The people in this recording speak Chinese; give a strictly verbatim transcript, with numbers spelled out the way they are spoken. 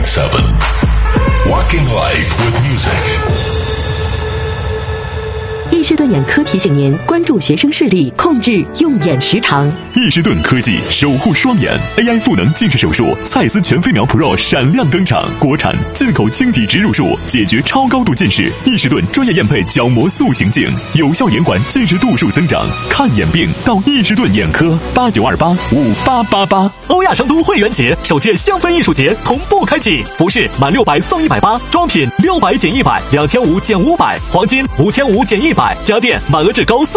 seven. Walking Life with Music. 易士顿眼科提醒您关注学生视力，控制用眼时长。 易士顿科技守护双眼 A I 赋能近视手术，蔡司全飞秒 Pro 闪亮登场，国产进口晶体植入术，解决超高度近视。易士顿专业验配角膜塑形镜，有效延缓近视度数增长。看眼病到易士顿眼科，八九二八五八八八。 欧亚成都会员节首届香氛艺术节同步开启，服饰满六百送一百八，装品六百减一百，两千五减五百，黄金五千五减一百，家电满额至高送。